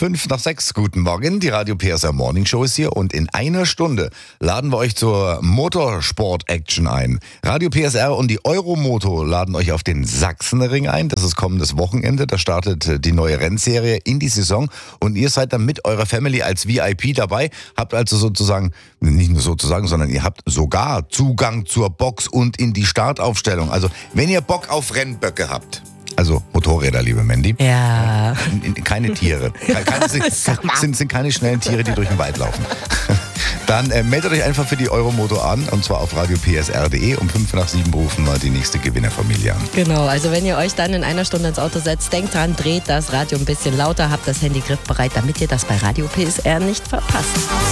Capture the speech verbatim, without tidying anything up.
Fünf nach sechs, guten Morgen, die Radio P S R Morning Show ist hier und in einer Stunde laden wir euch zur Motorsport-Action ein. Radio P S R und die Euromoto laden euch auf den Sachsenring ein. Das ist kommendes Wochenende, da startet die neue Rennserie in die Saison und ihr seid dann mit eurer Family als V I P dabei, habt also sozusagen, nicht nur sozusagen, sondern ihr habt sogar Zugang zur Box und in die Startaufstellung. Also wenn ihr Bock auf Rennböcke habt, also Motorräder, liebe Mandy. Ja. Keine Tiere. Keine, sind, sind, sind keine schnellen Tiere, die durch den Wald laufen. Dann äh, meldet euch einfach für die Euromoto an und zwar auf radio p s r punkt d e. Um fünf nach sieben rufen wir die nächste Gewinnerfamilie an. Genau, also wenn ihr euch dann in einer Stunde ins Auto setzt, denkt dran, dreht das Radio ein bisschen lauter, habt das Handy griffbereit, damit ihr das bei Radio P S R nicht verpasst.